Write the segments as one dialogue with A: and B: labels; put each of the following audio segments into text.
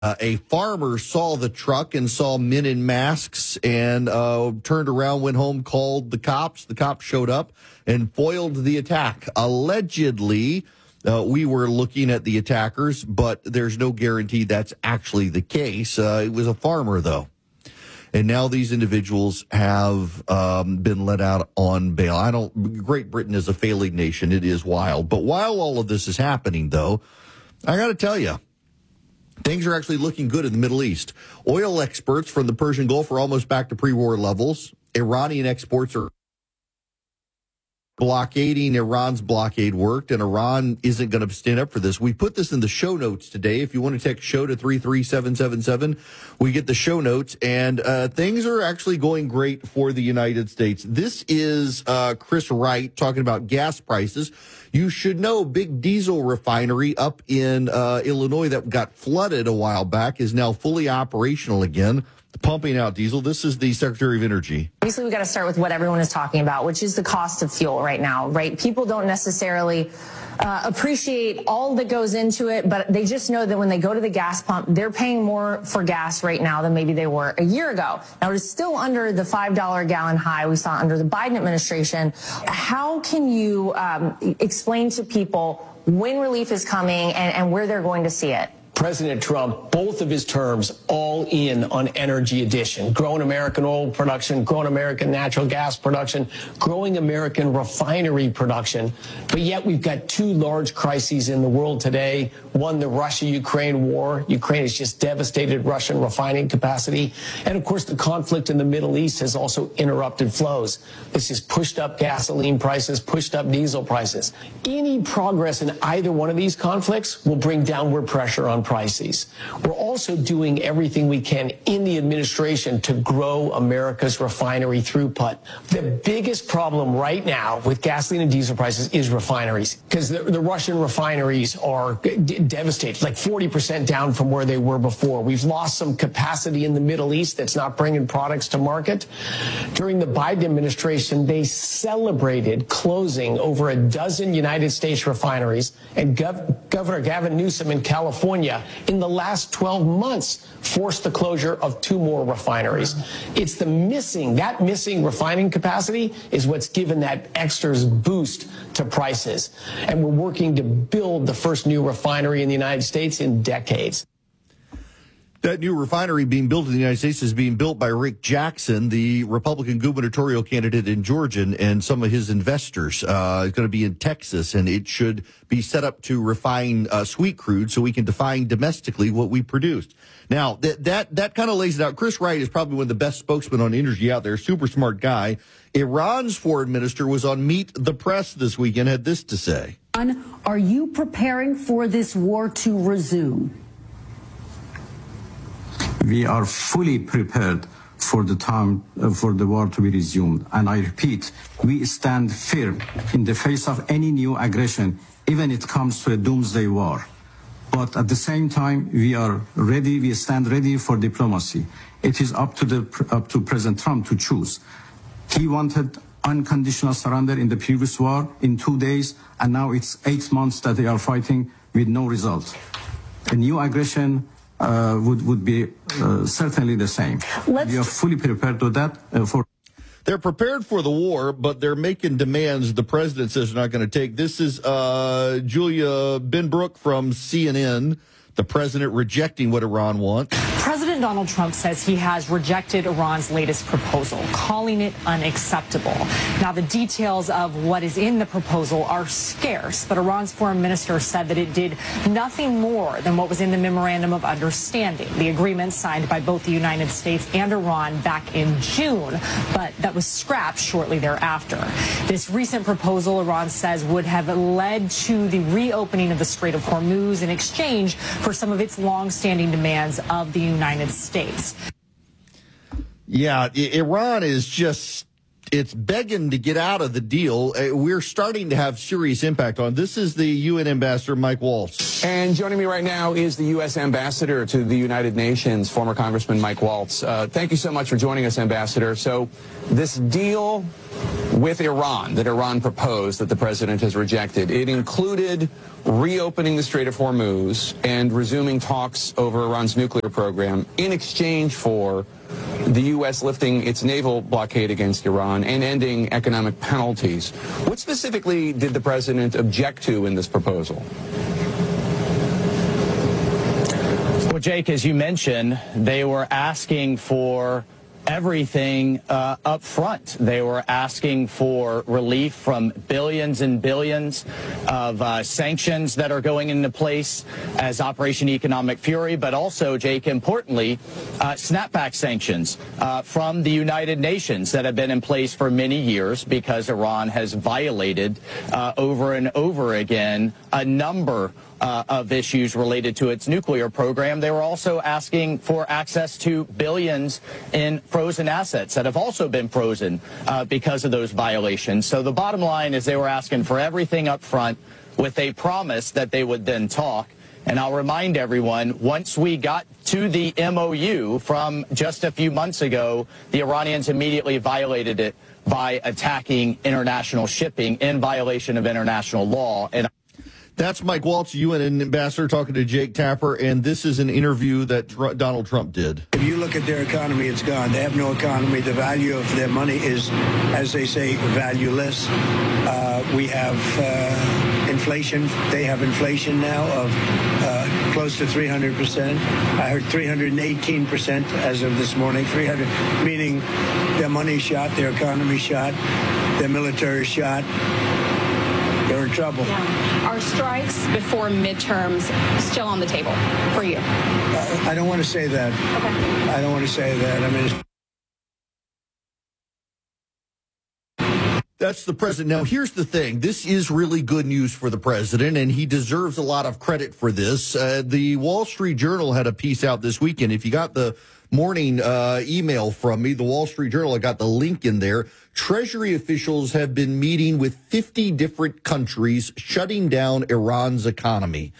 A: A farmer saw the truck and saw men in masks and turned around, went home, called the cops. The cops showed up and foiled the attack. Allegedly, we were looking at the attackers, but there's no guarantee that's actually the case. It was a farmer, though. And now these individuals have been let out on bail. Great Britain is a failing nation. It is wild. But while all of this is happening, though, I got to tell you, things are actually looking good in the Middle East. Oil exports from the Persian Gulf are almost back to pre-war levels. Iranian exports are blockading. Iran's blockade worked, and Iran isn't going to stand up for this. We put this in the show notes today. If you want to text show to 33777, we get the show notes, and things are actually going great for the United States. This is Chris Wright talking about gas prices. You should know big diesel refinery up in Illinois that got flooded a while back is now fully operational again, pumping out diesel. This is the Secretary of Energy.
B: Obviously, we got to start with what everyone is talking about, which is the cost of fuel right now, right? People don't necessarily appreciate all that goes into it, but they just know that when they go to the gas pump, they're paying more for gas right now than maybe they were a year ago. Now, it is still under the $5 a gallon high we saw under the Biden administration. How can you explain to people when relief is coming and where they're going to see it?
C: President Trump, both of his terms, all in on energy addition, growing American oil production, growing American natural gas production, growing American refinery production. But yet we've got two large crises in the world today. One, the Russia-Ukraine war. Ukraine has just devastated Russian refining capacity. And of course, the conflict in the Middle East has also interrupted flows. This has pushed up gasoline prices, pushed up diesel prices. Any progress in either one of these conflicts will bring downward pressure on prices. We're also doing everything we can in the administration to grow America's refinery throughput. The biggest problem right now with gasoline and diesel prices is refineries, because the Russian refineries are devastated, like 40% down from where they were before. We've lost some capacity in the Middle East that's not bringing products to market. During the Biden administration, they celebrated closing over a dozen United States refineries, and Governor Gavin Newsom in California in the last 12 months forced the closure of 2 more refineries. It's that missing refining capacity is what's given that extra boost to prices. And we're working to build the first new refinery in the United States in decades.
A: That new refinery being built in the United States is being built by Rick Jackson, the Republican gubernatorial candidate in Georgia, and some of his investors. It's going to be in Texas, and it should be set up to refine sweet crude so we can define domestically what we produced. Now, that kind of lays it out. Chris Wright is probably one of the best spokesmen on energy out there, super smart guy. Iran's foreign minister was on Meet the Press this weekend, had this to say.
D: Are you preparing for this war to resume?
E: We are fully prepared for the time for the war to be resumed. And I repeat, we stand firm in the face of any new aggression, even if it comes to a doomsday war. But at the same time, we are ready, we stand ready for diplomacy. It is up to President Trump to choose. He wanted unconditional surrender in the previous war in 2 days, and now it's 8 months that they are fighting with no result. A new aggression would be certainly the same. We are fully prepared to that.
A: They're prepared for the war, but they're making demands the president says they're not going to take. This is Julia Benbrook from CNN, the president rejecting what Iran wants.
F: President Donald Trump says he has rejected Iran's latest proposal, calling it unacceptable. Now, the details of what is in the proposal are scarce, but Iran's foreign minister said that it did nothing more than what was in the memorandum of understanding, the agreement signed by both the United States and Iran back in June, but that was scrapped shortly thereafter. This recent proposal, Iran says, would have led to the reopening of the Strait of Hormuz in exchange for some of its long-standing demands of the United States.
A: Yeah, Iran is just, it's begging to get out of the deal. We're starting to have serious impact on. This is the UN ambassador, Mike Waltz.
G: And joining me right now is the U.S. ambassador to the United Nations, former Congressman Mike Waltz. Thank you so much for joining us, Ambassador. So this deal with Iran that Iran proposed that the president has rejected. It included reopening the Strait of Hormuz and resuming talks over Iran's nuclear program in exchange for the U.S. lifting its naval blockade against Iran and ending economic penalties. What specifically did the president object to in this proposal?
H: Well, Jake, as you mentioned, they were asking for everything up front. They were asking for relief from billions and billions of sanctions that are going into place as Operation Economic Fury, but also, Jake, importantly, snapback sanctions from the United Nations that have been in place for many years because Iran has violated over and over again a number of issues related to its nuclear program. They were also asking for access to billions in frozen assets that have also been frozen because of those violations. So the bottom line is they were asking for everything up front with a promise that they would then talk. And I'll remind everyone, once we got to the MOU from just a few months ago, the Iranians immediately violated it by attacking international shipping in violation of international law. And
A: that's Mike Waltz, UN ambassador, talking to Jake Tapper, and this is an interview that Donald Trump did.
I: If you look at their economy, it's gone. They have no economy. The value of their money is, as they say, valueless. We have inflation. They have inflation now of close to 300%. I heard 318% as of this morning. 300, meaning their money shot, their economy shot, their military shot. They're in trouble.
J: Yeah. Are strikes before midterms still on the table for you?
I: I don't want to say that.
J: Okay.
I: I don't want to say that. I mean,
A: that's the president. Now, here's the thing. This is really good news for the president, and he deserves a lot of credit for this. The Wall Street Journal had a piece out this weekend. If you got the morning email from me, the Wall Street Journal, I got the link in there. Treasury officials have been meeting with 50 different countries, shutting down Iran's economy.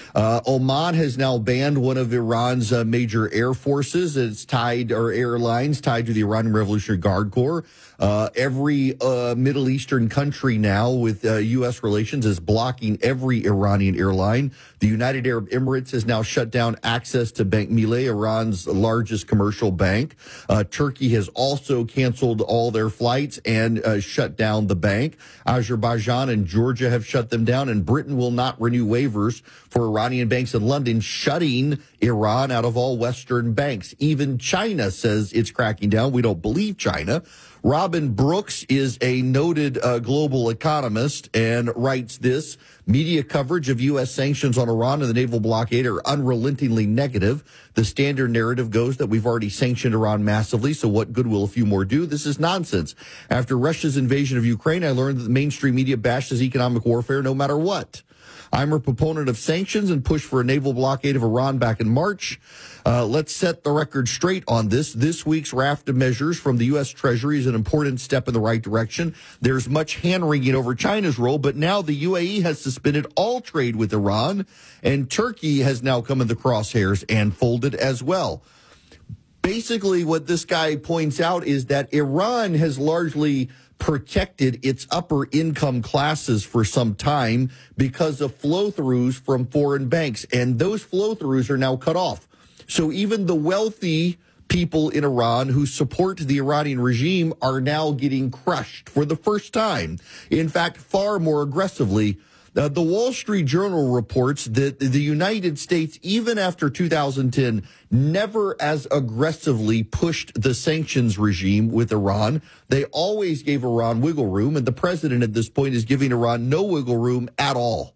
A: Oman has now banned one of Iran's major air forces. It's tied, or airlines tied to the Iranian Revolutionary Guard Corps. Every Middle Eastern country now with U.S. relations is blocking every Iranian airline. The United Arab Emirates has now shut down access to Bank Millet, Iran's largest commercial bank. Turkey has also canceled all their flights and shut down the bank. Azerbaijan and Georgia have shut them down, and Britain will not renew waivers for Iranian banks in London, shutting Iran out of all Western banks. Even China says it's cracking down. We don't believe China. Robin Brooks is a noted global economist and writes this: media coverage of U.S. sanctions on Iran and the naval blockade are unrelentingly negative. The standard narrative goes that we've already sanctioned Iran massively, so what good will a few more do? This is nonsense. After Russia's invasion of Ukraine, I learned that the mainstream media bashes economic warfare no matter what. I'm a proponent of sanctions and push for a naval blockade of Iran back in March. Let's set the record straight on this. This week's raft of measures from the U.S. Treasury is an important step in the right direction. There's much hand-wringing over China's role, but now the UAE has suspended all trade with Iran, and Turkey has now come in the crosshairs and folded as well. Basically, what this guy points out is that Iran has largely protected its upper income classes for some time because of flow-throughs from foreign banks, and those flow-throughs are now cut off. So even the wealthy people in Iran who support the Iranian regime are now getting crushed for the first time. In fact, far more aggressively. The Wall Street Journal reports that the United States, even after 2010, never as aggressively pushed the sanctions regime with Iran. They always gave Iran wiggle room, and the president at this point is giving Iran no wiggle room at all.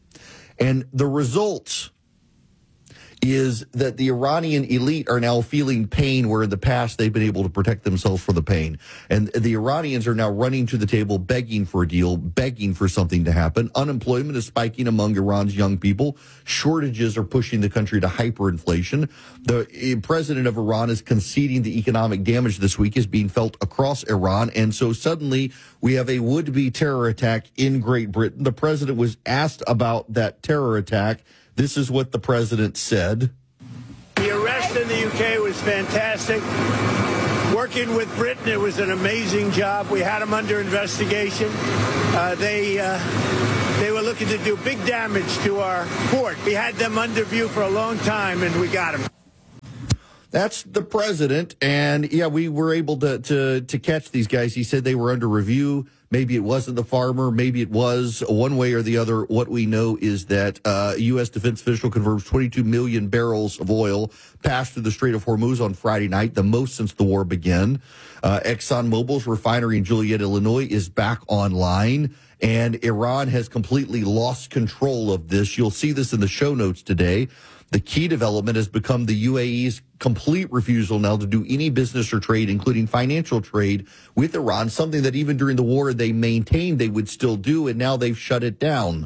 A: And the results is that the Iranian elite are now feeling pain where in the past they've been able to protect themselves from the pain. And the Iranians are now running to the table begging for a deal, begging for something to happen. Unemployment is spiking among Iran's young people. Shortages are pushing the country to hyperinflation. The president of Iran is conceding the economic damage this week is being felt across Iran. And so suddenly we have a would-be terror attack in Great Britain. The president was asked about that terror attack. This is what the president said.
I: The arrest in the UK was fantastic. Working with Britain, it was an amazing job. We had them under investigation. They were looking to do big damage to our port. We had them under view for a long time, and we got them.
A: That's the president, and yeah, we were able to catch these guys. He said they were under review. Maybe it wasn't the farmer. Maybe it was. One way or the other, what we know is that U.S. defense official confirms 22 million barrels of oil passed through the Strait of Hormuz on Friday night, the most since the war began. ExxonMobil's refinery in Joliet, Illinois, is back online, and Iran has completely lost control of this. You'll see this in the show notes today. The key development has become the UAE's complete refusal now to do any business or trade, including financial trade, with Iran, something that even during the war they maintained they would still do, and now they've shut it down.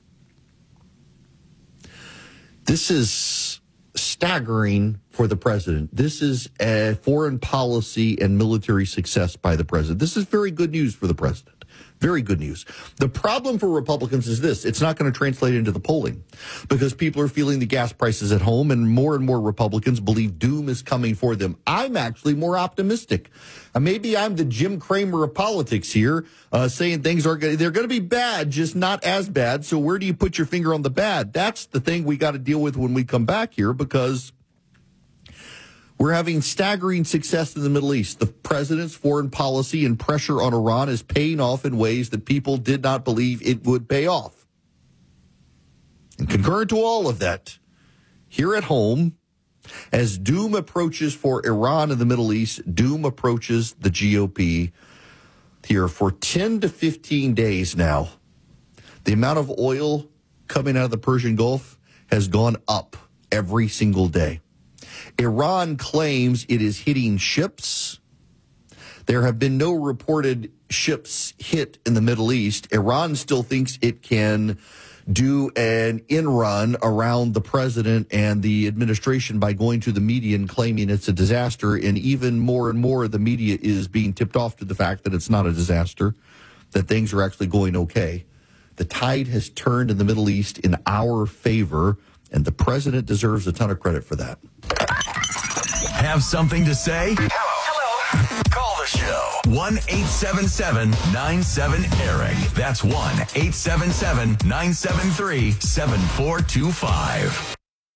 A: This is staggering for the president. This is a foreign policy and military success by the president. This is very good news for the president. Very good news. The problem for Republicans is this. It's not going to translate into the polling because people are feeling the gas prices at home, and more Republicans believe doom is coming for them. I'm actually more optimistic. Maybe I'm the Jim Cramer of politics here, saying things they're going to be bad, just not as bad. So where do you put your finger on the bad? That's the thing we got to deal with when we come back here, because we're having staggering success in the Middle East. The president's foreign policy and pressure on Iran is paying off in ways that people did not believe it would pay off. And concurrent to all of that, here at home, as doom approaches for Iran in the Middle East, doom approaches the GOP here for 10 to 15 days now. The amount of oil coming out of the Persian Gulf has gone up every single day. Iran claims it is hitting ships. There have been no reported ships hit in the Middle East. Iran still thinks it can do an in-run around the president and the administration by going to the media and claiming it's a disaster. And even more and more, the media is being tipped off to the fact that it's not a disaster, that things are actually going okay. The tide has turned in the Middle East in our favor, and the president deserves a ton of credit for that.
K: Have something to say? Hello. Call the show. 1-877-97-ERIC. That's 1-877-973-7425.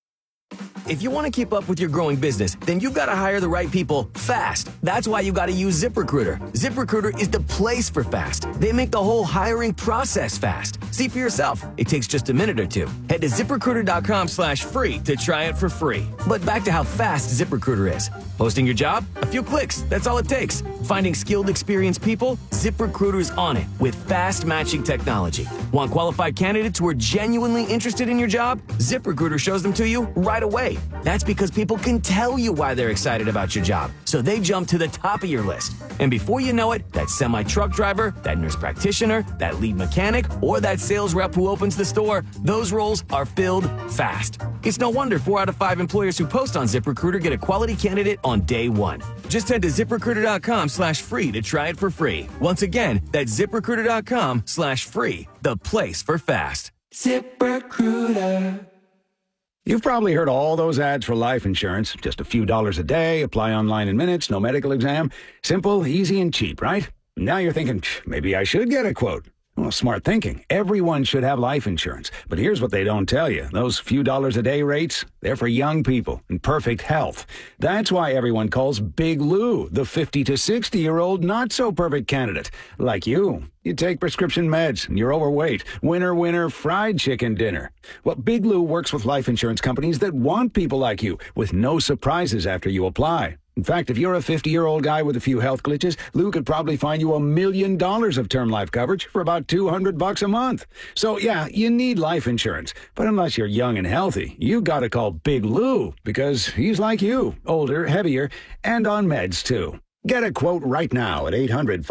L: If you want to keep up with your growing business, then you've got to hire the right people fast. That's why you got to use ZipRecruiter. ZipRecruiter is the place for fast. They make the whole hiring process fast. See for yourself. It takes just a minute or two. Head to ZipRecruiter.com/free to try it for free. But back to how fast ZipRecruiter is. Posting your job? A few clicks. That's all it takes. Finding skilled, experienced people? ZipRecruiter's on it with fast matching technology. Want qualified candidates who are genuinely interested in your job? ZipRecruiter shows them to you right away. That's because people can tell you why they're excited about your job, so they jump to the top of your list. And before you know it, that semi-truck driver, that nurse practitioner, that lead mechanic, or that sales rep who opens the store, those roles are filled fast. It's no wonder 4 out of 5 employers who post on ZipRecruiter get a quality candidate on day one. Just head to ZipRecruiter.com/free to try it for free. Once again, that's ZipRecruiter.com/free, the place for fast.
M: ZipRecruiter. You've probably heard all those ads for life insurance. Just a few dollars a day, apply online in minutes, no medical exam. Simple, easy, and cheap, right? Now you're thinking, maybe I should get a quote. Well, smart thinking. Everyone should have life insurance. But here's what they don't tell you. Those few dollars a day rates, they're for young people in perfect health. That's why everyone calls Big Lou the 50 to 60-year-old not-so-perfect candidate. Like you. You take prescription meds, and you're overweight. Winner, winner, fried chicken dinner. Well, Big Lou works with life insurance companies that want people like you, with no surprises after you apply. In fact, if you're a 50-year-old guy with a few health glitches, Lou could probably find you $1 million of term life coverage for about $200 a month. So, yeah, you need life insurance. But unless you're young and healthy, you gotta call Big Lou, because he's like you, older, heavier, and on meds, too. Get a quote right now at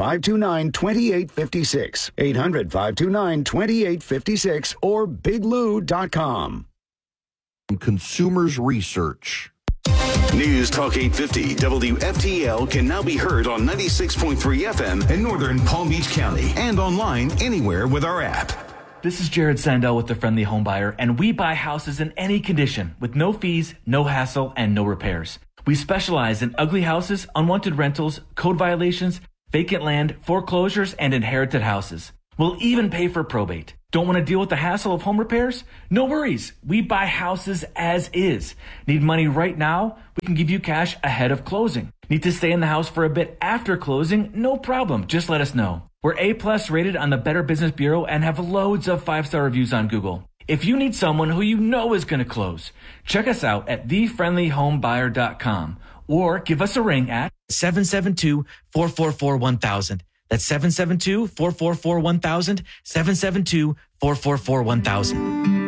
M: 800-529-2856, 800-529-2856, or biglou.com.
A: Consumers Research.
N: News Talk 850 WFTL can now be heard on 96.3 FM in northern Palm Beach County and online anywhere with our app.
O: This is Jared Sandell with the Friendly Home Buyer, and we buy houses in any condition with no fees, no hassle, and no repairs. We specialize in ugly houses, unwanted rentals, code violations, vacant land, foreclosures, and inherited houses. We'll even pay for probate. Don't want to deal with the hassle of home repairs? No worries. We buy houses as is. Need money right now? We can give you cash ahead of closing. Need to stay in the house for a bit after closing? No problem. Just let us know. We're A+ rated on the Better Business Bureau and have loads of 5-star reviews on Google. If you need someone who you know is going to close, check us out at thefriendlyhomebuyer.com or give us a ring at
P: 772-444-1000. That's 772-444-1000, 772-444-1000.